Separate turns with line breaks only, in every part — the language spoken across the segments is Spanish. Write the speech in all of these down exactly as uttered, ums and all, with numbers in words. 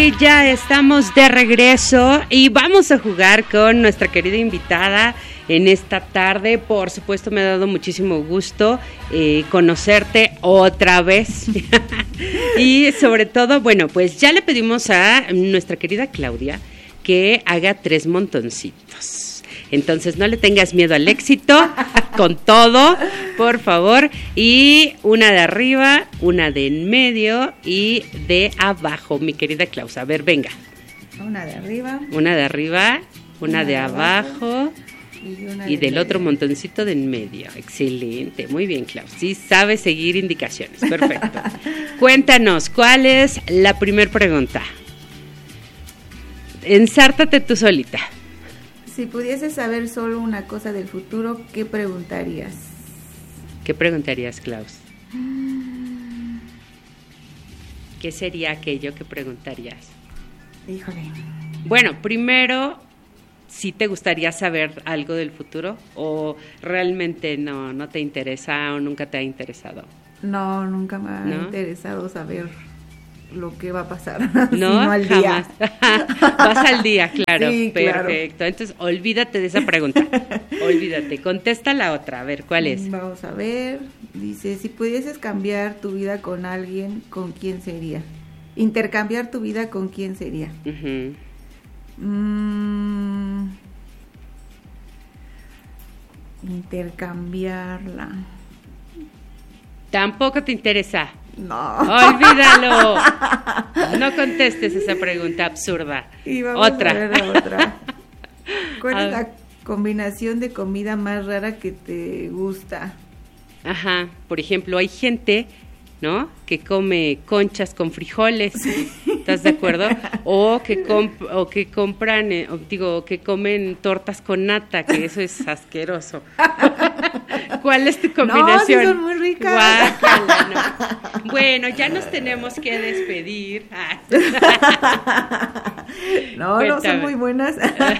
Y ya estamos de regreso y vamos a jugar con nuestra querida invitada en esta tarde. Por supuesto, me ha dado muchísimo gusto eh, conocerte otra vez. Y sobre todo, bueno, pues ya le pedimos a nuestra querida Claudia que haga tres montoncitos. Entonces no le tengas miedo al éxito, con todo, por favor. Y una de arriba, una de en medio y de abajo, mi querida Klaus. A ver, venga.
Una de arriba.
Una de arriba, una, una de, de abajo, abajo y, una y de del medio. Otro montoncito de en medio. Excelente, muy bien, Klaus. Sí sabe seguir indicaciones, perfecto. Cuéntanos, ¿cuál es la primera pregunta? Ensártate tú solita.
Si pudieses saber solo una cosa del futuro, ¿qué preguntarías?
¿Qué preguntarías, Klaus? ¿Qué sería aquello que preguntarías?
Híjole.
Bueno, primero, ¿sí te gustaría saber algo del futuro? ¿O realmente no, no te interesa o nunca te ha interesado?
No, nunca me ha ¿No? interesado saber lo que va a pasar.
No, no al jamás. Día. Vas al día, claro.
Sí,
perfecto.
Claro.
Entonces, olvídate de esa pregunta. Olvídate. Contesta la otra. A ver, ¿cuál es?
Vamos a ver. Dice, si pudieses cambiar tu vida con alguien, ¿con quién sería? Intercambiar tu vida, ¿con quién sería?
Uh-huh.
Mm, intercambiarla.
Tampoco te interesa.
No.
Olvídalo. No contestes esa pregunta absurda.
Y vamos
otra.
a ver la otra. ¿Cuál a es la combinación de comida más rara que te gusta?
Ajá. Por ejemplo, hay gente, ¿no?, que come conchas con frijoles. Sí. ¿Estás de acuerdo? O que comp- o que compran, eh, o digo, que comen tortas con nata, que eso es asqueroso. ¿Cuál es tu combinación?
No, sí son muy ricas.
Guácala, no. Bueno, ya nos tenemos que despedir.
No, cuéntame. No son muy buenas.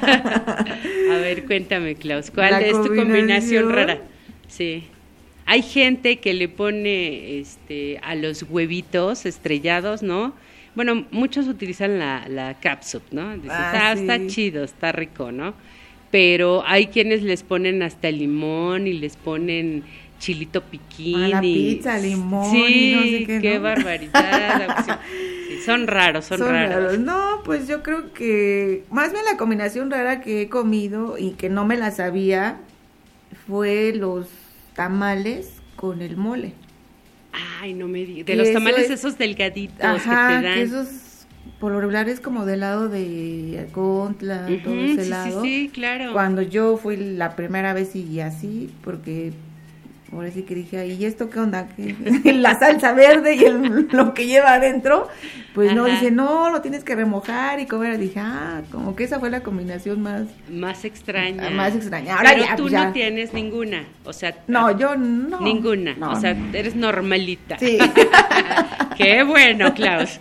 A ver, cuéntame, Klaus, ¿cuál La es tu combinación rara? Sí. Hay gente que le pone este a los huevitos estrellados, ¿no? Bueno, muchos utilizan la, la catsup, ¿no? Dices, ah, ah sí. Está chido, está rico, ¿no? Pero hay quienes les ponen hasta limón y les ponen chilito piquín.
A la
y,
pizza, limón
sí,
y no sé qué,
qué
¿no?
barbaridad. Sí, son raros, son,
son
raros.
raros. No, pues yo creo que más bien la combinación rara que he comido y que no me la sabía fue los tamales con el mole.
Ay, no me digas. De los tamales es, esos delgaditos
ajá,
que te dan.
Que esos por lo regular es como de helado de Acontla, uh-huh, todo ese helado.
Sí, sí, sí, claro.
Cuando yo fui la primera vez y así, porque ahora sí que dije, ¿y esto qué onda? ¿Qué? La salsa verde y el, lo que lleva adentro, pues ajá. No, dice, no, lo tienes que remojar y comer. Dije, ah, como que esa fue la combinación más...
Más extraña.
Más extraña. Ahora
pero
ya,
tú
pues
no
ya.
tienes ninguna, o sea...
No, yo no.
Ninguna,
no,
o sea,
no.
eres normalita.
Sí.
Qué bueno, Klaus.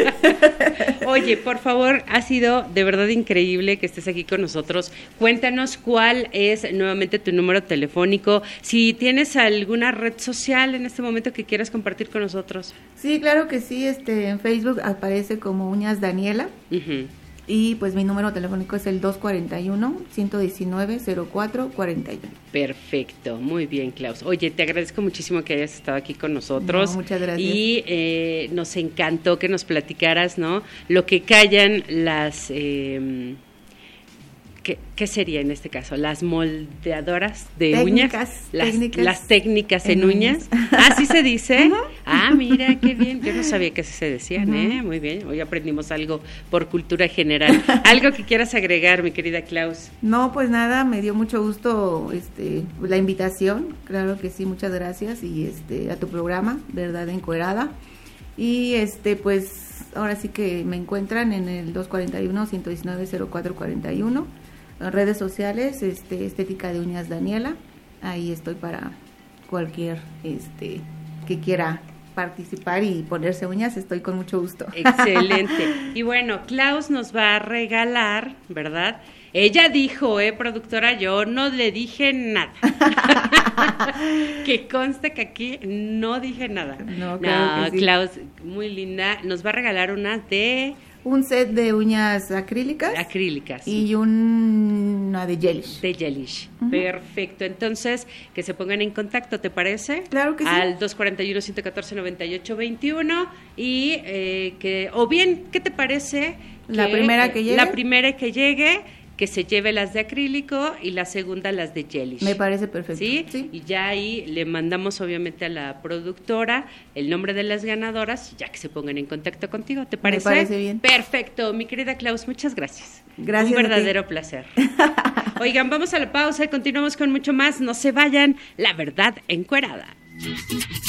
Oye, por favor, ha sido de verdad increíble que estés aquí con nosotros. Cuéntanos cuál es nuevamente tu número telefónico, si tienes alguna red social en este momento que quieras compartir con nosotros.
Sí, claro que sí, este en Facebook aparece como Uñas Daniela.
Uh-huh.
Y pues mi número telefónico es el dos cuarenta y uno, ciento diecinueve, cero cuatro cuarenta y uno.
Perfecto, muy bien, Klaus. Oye, te agradezco muchísimo que hayas estado aquí con nosotros.
No, muchas gracias.
Y eh, nos encantó que nos platicaras, ¿no?, lo que callan las... Eh, ¿Qué, ¿Qué sería en este caso? ¿Las moldeadoras de
técnicas,
uñas? Las
técnicas,
las técnicas en, en uñas. uñas. ¿Ah, sí se dice? Uh-huh. Ah, mira, qué bien. Yo no sabía que así se decían, uh-huh. ¿eh? Muy bien. Hoy aprendimos algo por cultura general. ¿Algo que quieras agregar, mi querida Klaus?
No, pues nada, me dio mucho gusto este la invitación. Claro que sí, muchas gracias. Y este a tu programa, Verdad Encuerada. Y este, pues, ahora sí que me encuentran en el dos cuarenta y uno, ciento diecinueve, cero cuatro cuarenta y uno. Redes sociales, este, Estética de Uñas Daniela, ahí estoy para cualquier este que quiera participar y ponerse uñas, estoy con mucho gusto.
Excelente. Y bueno, Klaus nos va a regalar, ¿verdad? Ella dijo, eh, productora, yo no le dije nada. Que conste que aquí no dije nada.
No, claro
no
que sí.
Klaus, muy linda, nos va a regalar una de
un set de uñas acrílicas.
Acrílicas.
Y un, una de gelish.
De gelish. Uh-huh. Perfecto. Entonces, que se pongan en contacto, ¿te parece?
Claro que sí.
Al dos cuatro uno, uno cuatro, nueve ocho dos uno y eh, que, o bien, ¿qué te parece?
La
que,
primera que llegue.
La primera que llegue, que se lleve las de acrílico y la segunda las de gelish.
Me parece perfecto.
¿Sí?
¿Sí?
Y ya ahí le mandamos obviamente a la productora el nombre de las ganadoras, ya que se pongan en contacto contigo. ¿Te parece?
Me parece bien.
Perfecto, mi querida Klaus, muchas gracias.
Gracias.
Un verdadero placer. Oigan, vamos a la pausa y continuamos con mucho más. No se vayan, La Verdad Encuerada.